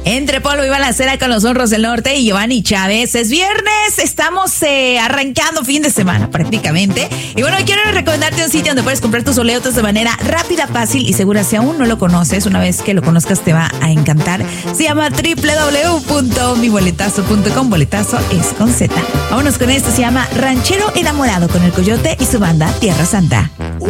Entre polvo y balacera con los Zorros del Norte y Giovanni Chávez. Es viernes, estamos arrancando fin de semana prácticamente. Y bueno, quiero recomendarte un sitio donde puedes comprar tus boletos de manera rápida, fácil y segura. Si aún no lo conoces, una vez que lo conozcas te va a encantar. Se llama www.miboletazo.com. Boletazo es con Z. Vámonos con esto, se llama Ranchero Enamorado con el Coyote y su banda Tierra Santa.